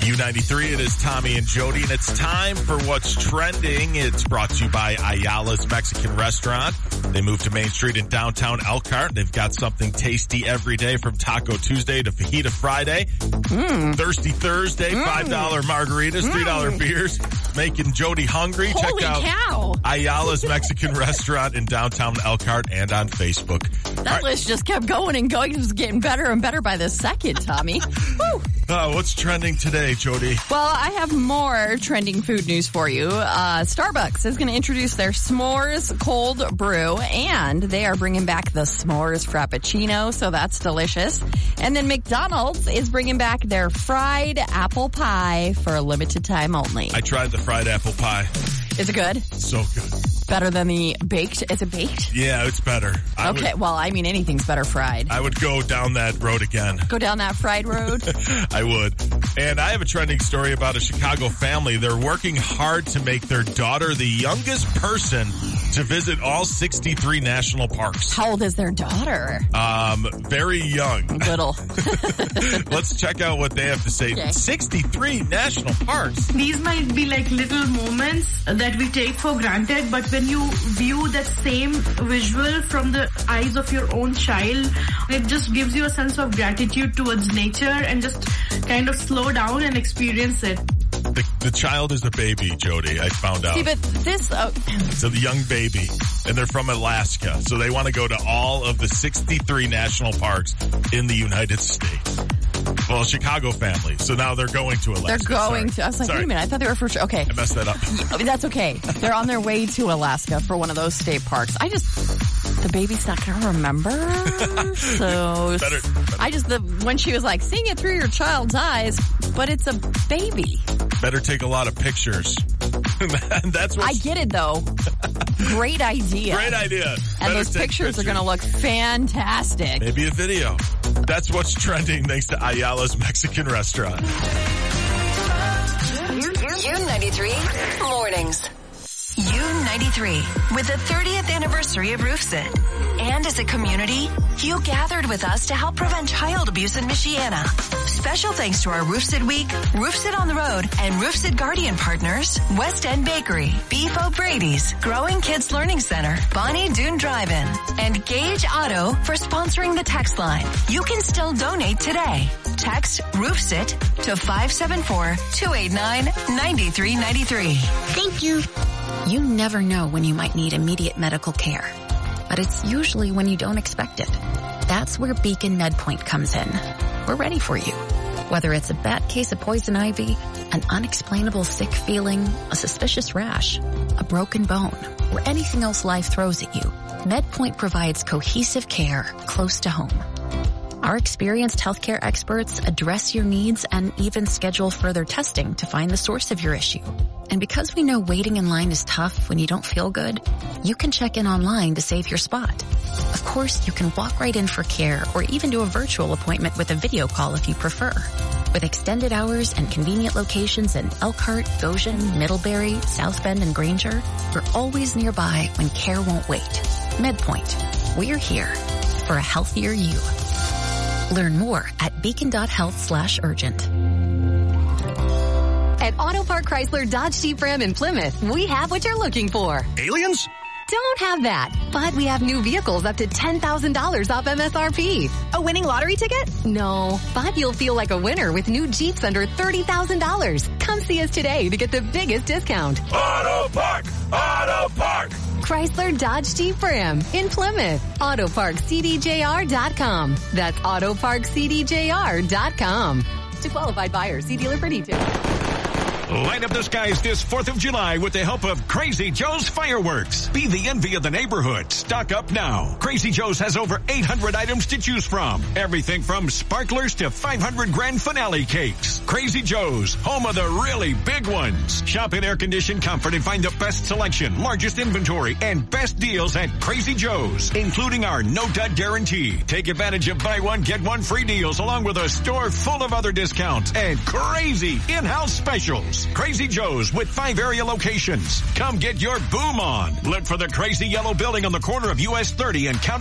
U93, it is Tommy and Jody, and it's time for What's Trending. It's brought to you by Ayala's Mexican Restaurant. They moved to Main Street in downtown Elkhart. They've got something tasty every day, from Taco Tuesday to Fajita Friday. Thirsty Thursday, $5 margaritas, $3 beers. Making Jody hungry. Holy Check out cow. Ayala's Mexican Restaurant in downtown Elkhart and on Facebook. That list just kept going and going. It was getting better and better by the second, Tommy. Woo. What's trending today, Jody? Well, I have more trending food news for you. Starbucks is going to introduce their S'mores cold brew, and they are bringing back the S'mores Frappuccino, so that's delicious. And then McDonald's is bringing back their fried apple pie for a limited time only. I tried the fried apple pie. Is it good? So good. Better than the baked? Is it baked? Yeah, it's better. Anything's better fried. I would go down that road again. Go down that fried road? I would. And I have a trending story about a Chicago family. They're working hard to make their daughter the youngest person to visit all 63 national parks. How old is their daughter? Very young. Little. Let's check out what they have to say. Okay. 63 national parks. These might be like little moments that we take for granted, but when you view that same visual from the eyes of your own child, it just gives you a sense of gratitude towards nature and just kind of slow down and experience it. The child is a baby, Jody, I found out. See, but this... So the young baby, and they're from Alaska, so they want to go to all of the 63 national parks in the United States. Well, Chicago family, so now they're going to Alaska. They're going to... I was like, wait a minute, I thought they were for... Okay. I messed that up. That's okay. They're on their way to Alaska for one of those state parks. The baby's not going to remember. So Better. When she was like, seeing it through your child's eyes, but it's a baby. Better take a lot of pictures. That's what I get it though. Great idea. Great idea. And those pictures are going to look fantastic. Maybe a video. That's what's trending thanks to Ayala's Mexican Restaurant. U93 Mornings. U93, with the 30th anniversary of RoofSit. And as a community, you gathered with us to help prevent child abuse in Michiana. Special thanks to our RoofSit Week, RoofSit on the Road, and RoofSit Guardian partners, West End Bakery, Beef O'Brady's, Growing Kids Learning Center, Bonnie Doon Drive-In, and Gage Auto for sponsoring the text line. You can still donate today. Text RoofSit to 574-289-9393. Thank you. You never know when you might need immediate medical care, but it's usually when you don't expect it. That's where Beacon MedPoint comes in. We're ready for you. Whether it's a bad case of poison ivy, an unexplainable sick feeling, a suspicious rash, a broken bone, or anything else life throws at you, MedPoint provides cohesive care close to home. Our experienced healthcare experts address your needs and even schedule further testing to find the source of your issue. And because we know waiting in line is tough when you don't feel good, you can check in online to save your spot. Of course, you can walk right in for care or even do a virtual appointment with a video call if you prefer. With extended hours and convenient locations in Elkhart, Goshen, Middlebury, South Bend, and Granger, we're always nearby when care won't wait. MedPoint. We're here for a healthier you. Learn more at beacon.health/urgent. At Auto Park Chrysler Dodge Jeep Ram in Plymouth, we have what you're looking for. Aliens? Don't have that, but we have new vehicles up to $10,000 off MSRP. A winning lottery ticket? No, but you'll feel like a winner with new Jeeps under $30,000. Come see us today to get the biggest discount. Auto Park! Auto Park! Chrysler Dodge Jeep Ram in Plymouth. AutoParkCDJR.com. That's AutoParkCDJR.com. To qualified buyers, see dealer for details. Light up the skies this 4th of July with the help of Crazy Joe's Fireworks. Be the envy of the neighborhood. Stock up now. Crazy Joe's has over 800 items to choose from. Everything from sparklers to 500 grand finale cakes. Crazy Joe's, home of the really big ones. Shop in air-conditioned comfort and find the best selection, largest inventory, and best deals at Crazy Joe's, including our no-dud guarantee. Take advantage of buy one, get one free deals along with a store full of other discounts and crazy in-house specials. Crazy Joe's with 5 area locations. Come get your boom on. Look for the crazy yellow building on the corner of US 30 and County